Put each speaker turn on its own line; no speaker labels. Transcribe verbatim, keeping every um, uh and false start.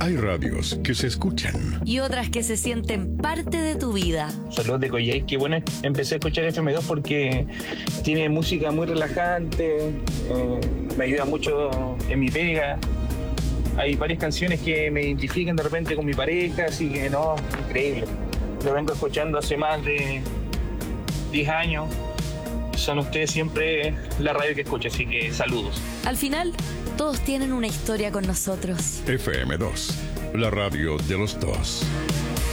Hay radios que se escuchan
y otras que se sienten parte de tu vida.
Saludos de Coyhai, que bueno, empecé a escuchar F M dos porque tiene música muy relajante, eh, me ayuda mucho en mi pega. Hay varias canciones que me identifican de repente con mi pareja, así que no, increíble. Lo vengo escuchando hace más de diez años. Son ustedes siempre la radio que escucho, así que saludos.
Al final, todos tienen una historia con nosotros.
F M dos, la radio de los dos.